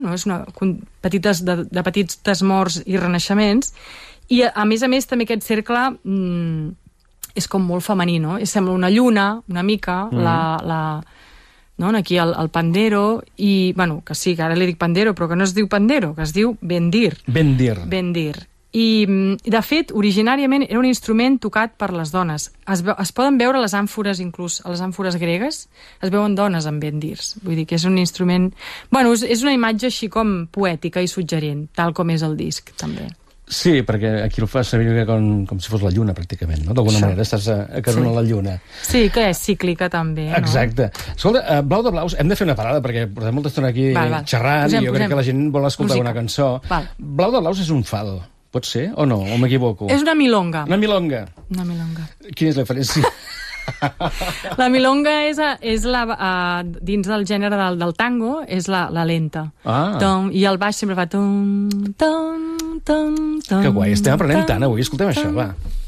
no? És de petits desmorts i renaixements, i a més també aquest cercle és com molt femení, no? Sembla una lluna, una mica, no? Aquí el pandero, i, bueno, que sí, que ara li dic pandero, però que no es diu pandero, que es diu bendir. Bendir. I, de fet, originàriament era un instrument tocat per les dones. Es poden veure a les àmfores, inclús a les àmfores gregues, es veuen dones amb bendirs. Vull dir que és un instrument... Bueno, és una imatge així com poètica i suggerent, tal com és el disc, també. Sí, perquè aquí el fa servir com si fos la lluna, pràcticament, no? D'alguna manera estàs acarona la lluna. Sí, que és cíclica, també, no? Exacte. Escolta, Blau de Blaus, hem de fer una parada, perquè portem molta estona aquí xerrant, i jo crec que la gent vol escoltar una cançó. Blau de Blaus és un fado, pot ser? O no? O m'equivoco? És una milonga. Una milonga? Una milonga. Quina és la diferència? La milonga és dins del gènere del tango, és la lenta. I el baix sempre fa... Que guai, estem aprenent tant avui. Escoltem això, va.